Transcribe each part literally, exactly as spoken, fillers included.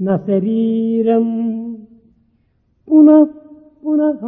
న శరీరం పునః పునః.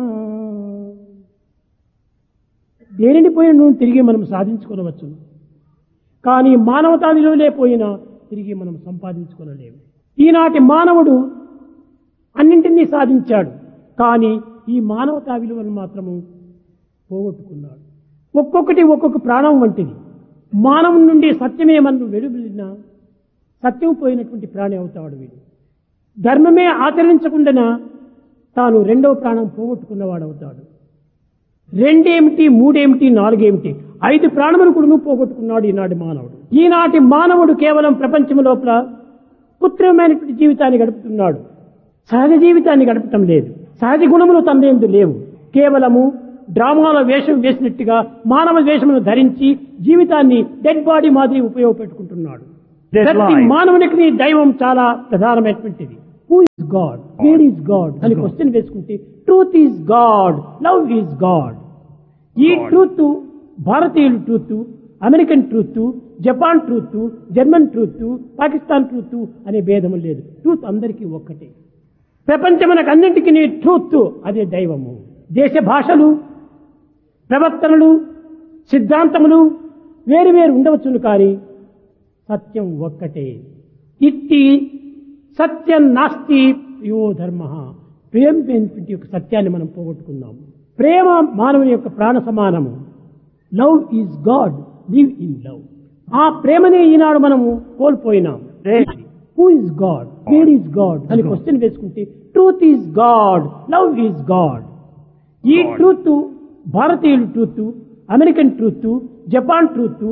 దేనిని పోయిన నువ్వు తిరిగి మనం సాధించుకోవచ్చు, కానీ మానవతా విలువలే పోయినా తిరిగి మనం సంపాదించుకోలేము. ఈనాటి మానవుడు అన్నింటినీ సాధించాడు, కానీ ఈ మానవతా విలువలు మాత్రము పోగొట్టుకున్నాడు. ఒక్కొక్కటి ఒక్కొక్క ప్రాణం వంటిది. మానవుని నుండి సత్యమే మనం వెలువడినా సత్యం పోయినటువంటి ప్రాణి అవుతాడు వీడు. ధర్మమే ఆచరించకుండా తాను రెండవ ప్రాణం పోగొట్టుకున్నవాడు అవుతాడు. రెండేమిటి, మూడేమిటి, నాలుగేమిటి, ఐదు ప్రాణములు కూడా పోగొట్టుకున్నాడు ఈనాటి మానవుడు. ఈనాటి మానవుడు కేవలం ప్రపంచం లోపల కృత్రిమమైనటువంటి జీవితాన్ని గడుపుతున్నాడు, సహజ జీవితాన్ని గడపటం లేదు. సహజ గుణములు తనయందు లేవు. కేవలము డ్రామాల వేషం వేసినట్టుగా మానవ వేషమును ధరించి జీవితాన్ని డెడ్ బాడీ మాదిరి ఉపయోగపెట్టుకుంటున్నాడు. ప్రతి మానవునికి దైవం చాలా ప్రధానమైనటువంటిది. Who is God, where is God అని క్వశ్చన్ వేసుకుంటే truth is God, love is God. ఈ ట్రూత్ భారతీయుల truth, American truth, Japan truth, German truth, Pakistan truth అనే భేదము లేదు. ట్రూత్ అందరికీ ఒక్కటే. ప్రపంచమునకు అన్నింటికీ ట్రూత్ అదే దైవము. దేశ భాషలు, ప్రవర్తనలు, సిద్ధాంతములు వేరు వేరు ఉండవచ్చును, కానీ సత్యం ఒక్కటే. ఇట్టి సత్యం నాస్తి యో ధర్మ. ప్రేమ యొక్క సత్యాన్ని మనం పోగొట్టుకున్నాము. ప్రేమ మానవుని యొక్క ప్రాణ సమానము. Love is God, live in love. ఆ ప్రేమనే ఈనాడు మనము కోల్పోయినాం. Who is God, where is God అని క్వశ్చన్ వేసుకుంటే truth is God, love is God. ఈ ట్రూత్ భారతీయుల truth, American truth, Japan truth,